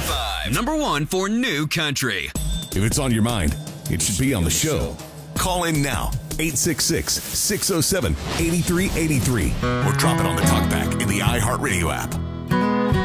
High Five, #1 for new country. If it's on your mind, it should be on the show. Call in now, 866-607-8383. Or drop it on the talkback in the iHeartRadio app.